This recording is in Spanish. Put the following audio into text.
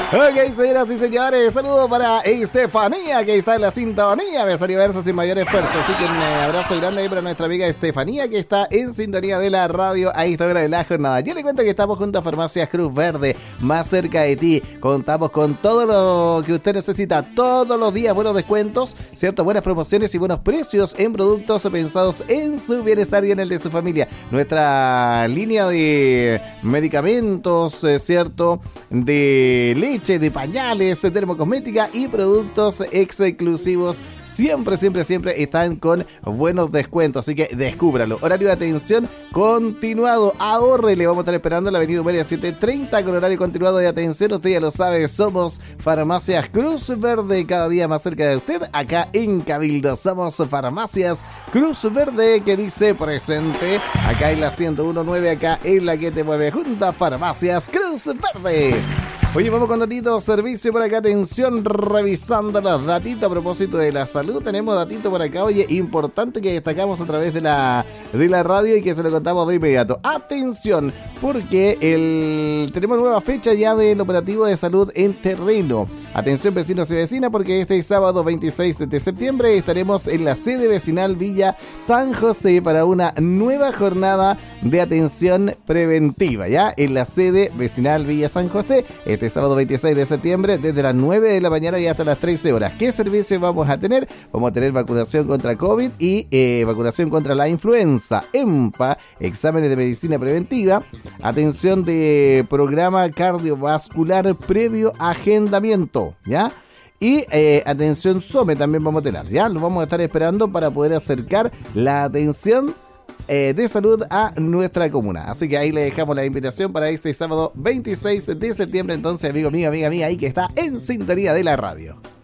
Ok, señoras y señores, saludos para Estefanía, que está en la sintonía de Universo sin mayor esfuerzo. Así que un abrazo grande ahí para nuestra amiga Estefanía, que está en sintonía de la radio a esta hora de la jornada. Yo le cuento que estamos junto a Farmacias Cruz Verde, más cerca de ti. Contamos con todo lo que usted necesita todos los días, buenos descuentos, ¿cierto? Buenas promociones y buenos precios en productos pensados en su bienestar y en el de su familia. Nuestra línea de medicamentos, ¿cierto? De leche, de pañales, de termocosmética y productos exclusivos siempre están con buenos descuentos, así que descúbralo. Horario de atención continuado, ahorre, le vamos a estar esperando en la avenida Humelia 730 con horario continuado de atención. Usted ya lo sabe, somos Farmacias Cruz Verde, cada día más cerca de usted acá en Cabildo. Somos Farmacias Cruz Verde, que dice presente acá en la 101.9, acá en la que te mueve, junto a Farmacias Cruz Verde. Oye, vamos con datitos, servicio por acá, atención, revisando los datitos a propósito de la salud. Tenemos datitos por acá, oye, importante que destacamos a través de la radio y que se lo contamos de inmediato. Atención, porque tenemos nueva fecha ya del operativo de salud en terreno. Atención, vecinos y vecinas, porque este sábado 26 de septiembre estaremos en la sede vecinal Villa San José para una nueva jornada de atención preventiva, ¿ya? En la sede vecinal Villa San José, este sábado 26 de septiembre, desde las 9 de la mañana y hasta las 13 horas. ¿Qué servicios vamos a tener? Vamos a tener vacunación contra COVID y vacunación contra la influenza, EMPA, exámenes de medicina preventiva, atención de programa cardiovascular previo agendamiento, ¿ya? Y atención SOME también vamos a tener, ¿ya? Lo vamos a estar esperando para poder acercar la atención de salud a nuestra comuna. Así que ahí le dejamos la invitación para este sábado 26 de septiembre. Entonces, amigo mío, amiga mía, ahí que está en sintonía de la radio.